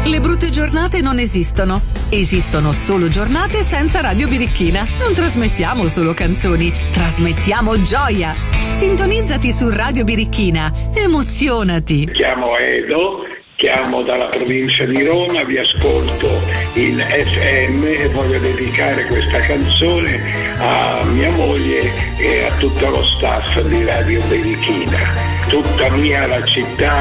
Le brutte giornate non esistono. Esistono solo giornate senza Radio Birichina. Non trasmettiamo solo canzoni, trasmettiamo gioia. Sintonizzati su Radio Birichina. Emozionati. Chiamo Edo, chiamo dalla provincia di Roma, vi ascolto in FM e voglio dedicare questa canzone a mia moglie e a tutto lo staff di Radio Birichina. Tutta mia la città